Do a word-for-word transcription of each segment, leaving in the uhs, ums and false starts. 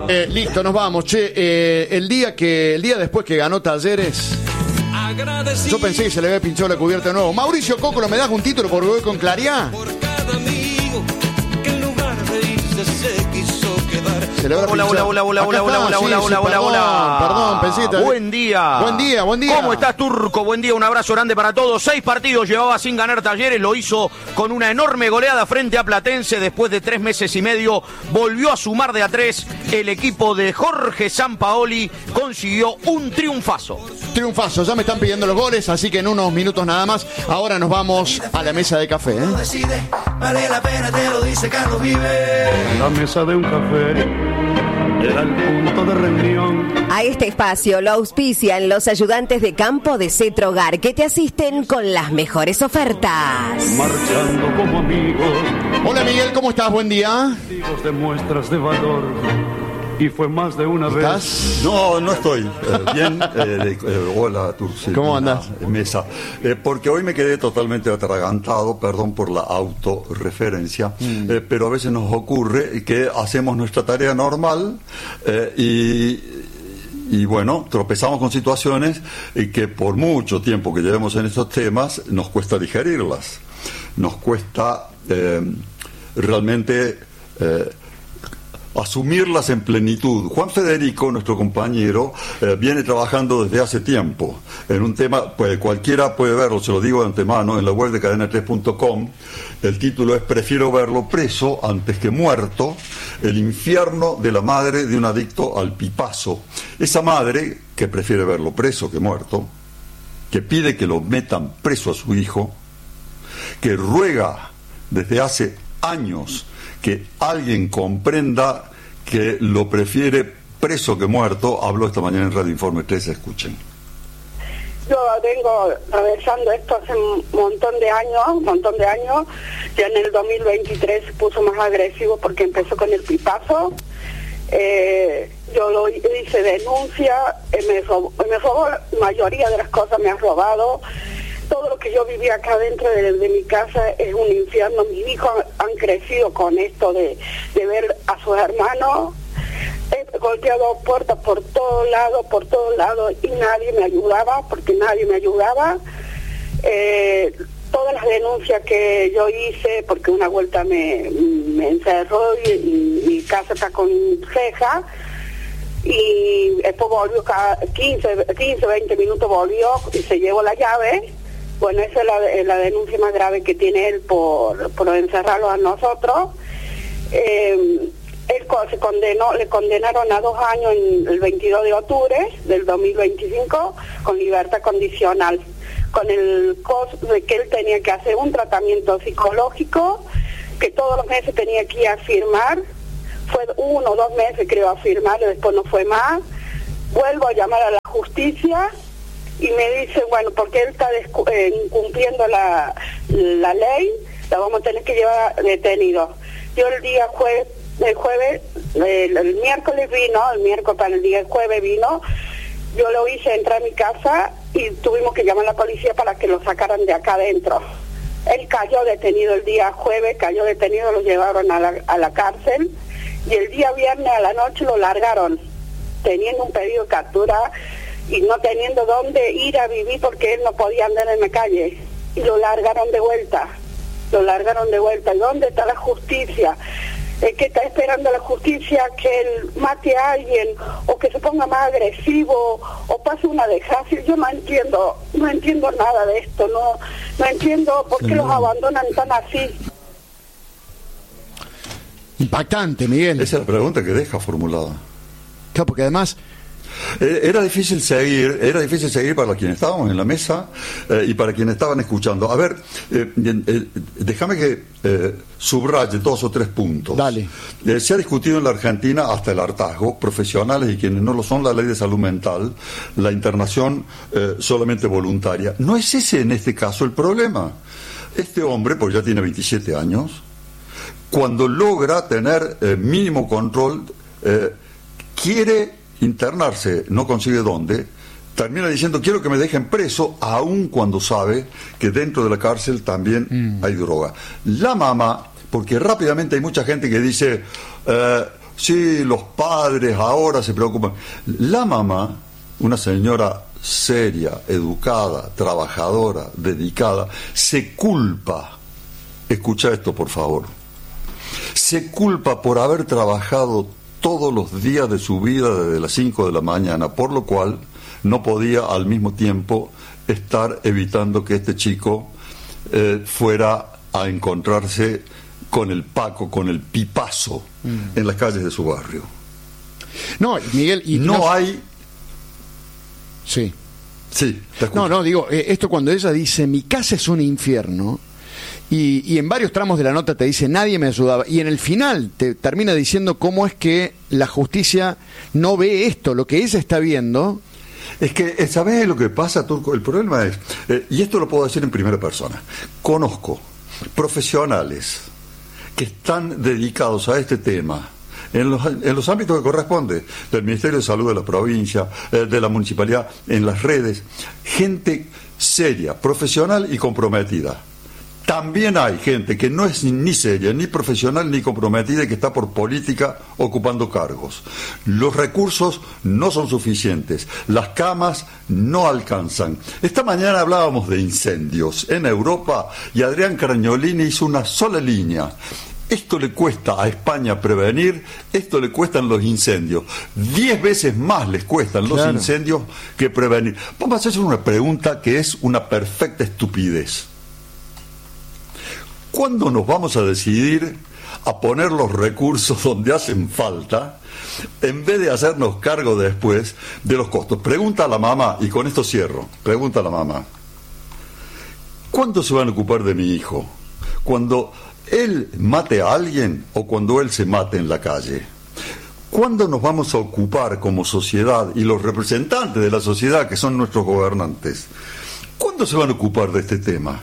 Eh, listo, nos vamos. Che, eh, el día que el día después que ganó Talleres, yo pensé que se le había pinchado la cubierta de nuevo. Mauricio Cócolo, ¿me das un título por voy con Clariá? Hola, hola, hola, hola, hola, hola, hola, hola, hola, hola, hola, hola. Perdón, pensé que... Buen día. Buen día, buen día. ¿Cómo estás, Turco? Buen día, un abrazo grande para todos. Seis partidos llevaba sin ganar Talleres, lo hizo con una enorme goleada frente a Platense. Después de tres meses y medio, volvió a sumar de a tres. El equipo de Jorge Sampaoli consiguió un triunfazo. Triunfazo, ya me están pidiendo los goles, así que en unos minutos nada más. Ahora nos vamos a la mesa de café, ¿eh? Vale la pena, te lo dice Carlos Vives. La mesa de un café era el punto de reunión. A este espacio lo auspician los ayudantes de campo de Cetro Hogar, que te asisten con las mejores ofertas. Marchando como amigos. Hola Miguel, ¿cómo estás? Buen día. Amigos de muestras de valor. Y fue más de una ¿Estás? vez. No, no estoy eh, bien. Eh, eh, hola, Turci. ¿Cómo andás? Mesa. Eh, porque hoy me quedé totalmente atragantado, perdón por la autorreferencia, mm. eh, pero a veces nos ocurre que hacemos nuestra tarea normal eh, y... Y bueno, tropezamos con situaciones y que por mucho tiempo que llevemos en estos temas nos cuesta digerirlas. Nos cuesta eh, realmente... Eh, asumirlas en plenitud. Juan Federico, nuestro compañero, eh, viene trabajando desde hace tiempo en un tema, pues cualquiera puede verlo, se lo digo de antemano, en la web de cadena tres punto com. El título es Prefiero verlo preso antes que muerto, el infierno de la madre de un adicto al pipazo. Esa madre, que prefiere verlo preso que muerto, que pide que lo metan preso a su hijo, que ruega desde hace años que alguien comprenda que lo prefiere preso que muerto. Habló esta mañana en Radio Informe tres, escuchen. Yo vengo atravesando esto hace un montón de años, un montón de años. Ya en el dos mil veintitrés se puso más agresivo porque empezó con el pipazo. Eh, yo lo hice denuncia, eh, me robó, me robó la mayoría de las cosas, me ha robado. Todo lo que yo vivía acá dentro de, de mi casa es un infierno. Mis hijos han crecido con esto de, de ver a sus hermanos. He golpeado puertas por todos lados, por todos lados, y nadie me ayudaba, porque nadie me ayudaba. Eh, todas las denuncias que yo hice, porque una vuelta me, me encerró y, y mi casa está con ceja, y después volvió cada quince, veinte minutos, volvió y se llevó la llave. Bueno, esa es la, la denuncia más grave que tiene él por, por encerrarlo a nosotros. Eh, él se condenó, le condenaron a dos años en el veintidós de octubre del dos mil veinticinco con libertad condicional, con el costo de que él tenía que hacer un tratamiento psicológico, que todos los meses tenía que ir a firmar. Fue uno o dos meses creo a firmar, y después no fue más. Vuelvo a llamar a la justicia y me dicen, bueno, porque él está eh, incumpliendo la, la ley, la vamos a tener que llevar detenido. Yo el día jueves, el jueves, el, el miércoles vino, el miércoles para el día jueves vino, yo lo hice entrar a mi casa y tuvimos que llamar a la policía para que lo sacaran de acá adentro. Él cayó detenido el día jueves, cayó detenido, lo llevaron a la, a la cárcel, y el día viernes a la noche lo largaron, teniendo un pedido de captura y no teniendo dónde ir a vivir porque él no podía andar en la calle, y lo largaron de vuelta, lo largaron de vuelta. ¿Y dónde está la justicia? Es que está esperando la justicia que él mate a alguien, o que se ponga más agresivo, o pase una desgracia. Yo no entiendo, no entiendo nada de esto, no, no entiendo por qué los abandonan tan así. Impactante, Miguel. Esa es la pregunta que deja formulada. Claro, porque además... Era difícil seguir, era difícil seguir para quienes estábamos en la mesa eh, y para quienes estaban escuchando. A ver, eh, eh, déjame que eh, subraye dos o tres puntos. Dale. Eh, se ha discutido en la Argentina hasta el hartazgo, profesionales y quienes no lo son, la ley de salud mental, la internación eh, solamente voluntaria. No es ese en este caso el problema. Este hombre, porque ya tiene veintisiete años, cuando logra tener eh, mínimo control, eh, quiere internarse, no consigue dónde, termina diciendo quiero que me dejen preso, aun cuando sabe que dentro de la cárcel también mm. hay droga. La mamá, porque rápidamente hay mucha gente que dice eh, sí, los padres ahora se preocupan. La mamá, una señora seria, educada, trabajadora, dedicada, se culpa. Escucha esto, por favor. Se culpa por haber trabajado todos los días de su vida desde las cinco de la mañana, por lo cual no podía al mismo tiempo estar evitando que este chico eh, fuera a encontrarse con el Paco, con el Pipazo, mm. en las calles de su barrio. No, Miguel, y no, no hay... Sí. Sí, te escucho. No, no, digo, eh, esto cuando ella dice, mi casa es un infierno, y, y en varios tramos de la nota te dice, nadie me ayudaba, y en el final te termina diciendo cómo es que la justicia no ve esto, lo que ella está viendo. Es que, ¿sabés lo que pasa, Turco? El problema es, eh, y esto lo puedo decir en primera persona, conozco profesionales que están dedicados a este tema en los, en los ámbitos que corresponde, del Ministerio de Salud de la provincia, eh, de la municipalidad, en las redes, gente seria, profesional y comprometida. También hay gente que no es ni seria, ni profesional, ni comprometida y que está por política ocupando cargos. Los recursos no son suficientes, las camas no alcanzan. Esta mañana hablábamos de incendios en Europa y Adrián Caragnolini hizo una sola línea. Esto le cuesta a España prevenir, esto le cuestan los incendios. Diez veces más les cuestan los claro. incendios que prevenir. Vamos a hacer una pregunta que es una perfecta estupidez. ¿Cuándo nos vamos a decidir a poner los recursos donde hacen falta, en vez de hacernos cargo después de los costos? Pregunta a la mamá, y con esto cierro, pregunta a la mamá, ¿cuándo se van a ocupar de mi hijo? ¿Cuando él mate a alguien o cuando él se mate en la calle? ¿Cuándo nos vamos a ocupar como sociedad y los representantes de la sociedad, que son nuestros gobernantes, cuándo se van a ocupar de este tema?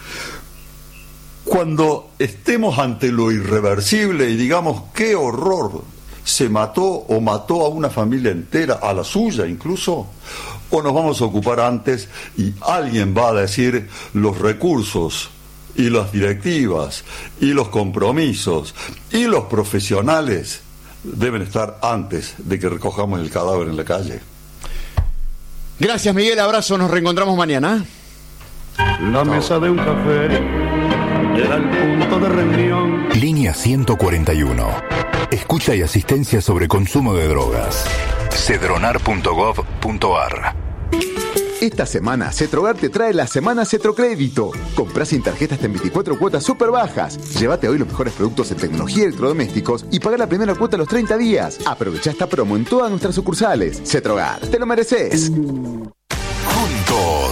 Cuando estemos ante lo irreversible y digamos qué horror, se mató o mató a una familia entera, a la suya incluso, o nos vamos a ocupar antes y alguien va a decir los recursos y las directivas y los compromisos y los profesionales deben estar antes de que recojamos el cadáver en la calle. Gracias, Miguel, abrazo, nos reencontramos mañana. La mesa de un café era el punto de reunión. Línea ciento cuarenta y uno. Escucha y asistencia sobre consumo de drogas. cedronar punto gov punto ar. Esta semana, Cetrogar te trae la Semana Cetrocrédito. Comprás sin tarjeta hasta en veinticuatro cuotas súper bajas. Llévate hoy los mejores productos en tecnología y electrodomésticos y paga la primera cuota a los treinta días. Aprovecha esta promo en todas nuestras sucursales. Cetrogar, te lo mereces. Juntos.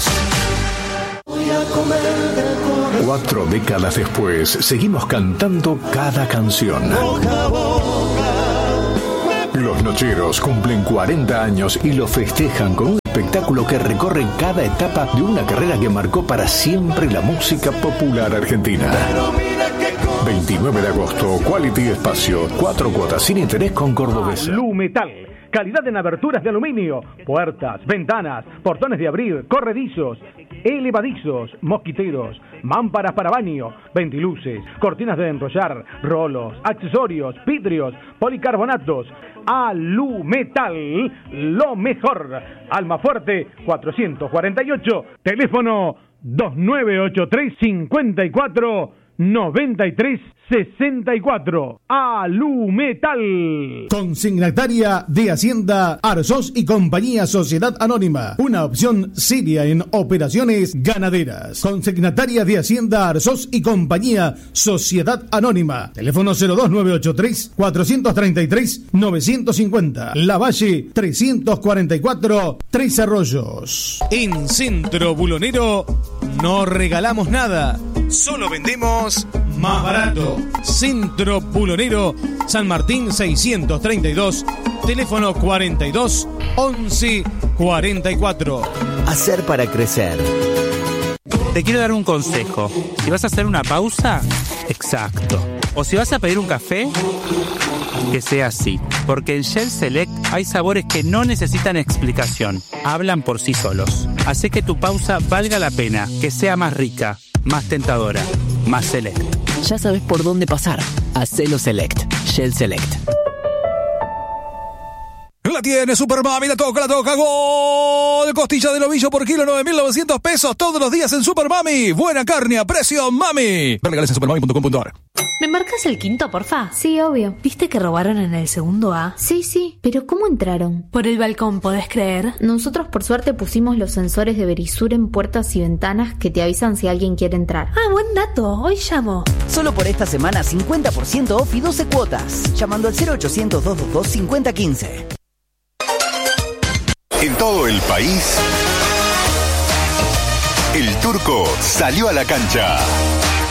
Cuatro décadas después, seguimos cantando cada canción. Los Nocheros cumplen cuarenta años y lo festejan con un espectáculo que recorre cada etapa de una carrera que marcó para siempre la música popular argentina. veintinueve de agosto, Quality Espacio, cuatro cuotas sin interés con Cordobesa. Lu Metal, calidad en aberturas de aluminio, puertas, ventanas, portones de abrir, corredizos, elevadizos, mosquiteros, mámparas para baño, ventiluces, cortinas de enrollar, rolos, accesorios, vidrios, policarbonatos. Alu Metal, lo mejor. Almafuerte cuatrocientos cuarenta y ocho, teléfono dos nueve ocho tres, cinco cuatro, nueve tres sesenta y cuatro. Alu Metal. Consignataria de Hacienda Arzós y Compañía Sociedad Anónima. Una opción seria en operaciones ganaderas. Consignataria de Hacienda Arzós y Compañía Sociedad Anónima. Teléfono cero dos nueve ocho tres, cuatro tres tres, nueve cinco cero. La Valle trescientos cuarenta y cuatro, Tres Arroyos. En Centro Bulonero no regalamos nada. Solo vendemos más barato. Centro Bulonero, San Martín seiscientos treinta y dos, teléfono cuarenta y dos, once, cuarenta y cuatro. Hacer para crecer. Te quiero dar un consejo. Si vas a hacer una pausa, exacto. O si vas a pedir un café, que sea así. Porque en Shell Select hay sabores que no necesitan explicación. Hablan por sí solos. Hace que tu pausa valga la pena, que sea más rica, más tentadora, más select. Ya sabes por dónde pasar. Hacelo Select. Shell Select. La tiene Super Mami, la toca, la toca. Gol. Costilla de novillo por kilo, nueve mil novecientos pesos todos los días en Super Mami. Buena carne a precio Mami. Ver legales en supermami punto com punto ar. ¿Me marcas el quinto, porfa? Sí, obvio. ¿Viste que robaron en el segundo A? Sí, sí. ¿Pero cómo entraron? Por el balcón, ¿podés creer? Nosotros por suerte pusimos los sensores de Verisur en puertas y ventanas que te avisan si alguien quiere entrar. Ah, buen dato. Hoy llamo. Solo por esta semana cincuenta por ciento off y doce cuotas. Llamando al cero ochocientos, dos dos dos, cinco cero uno cinco. En todo el país, el Turco salió a la cancha.